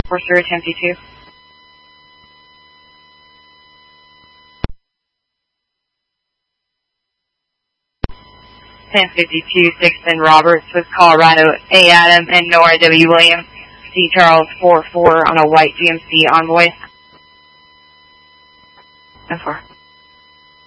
Force 1052. 1052, 610 Roberts with Colorado A. Adam and Nora W. Williams, C. Charles 44 on a white GMC Envoy. 10-4.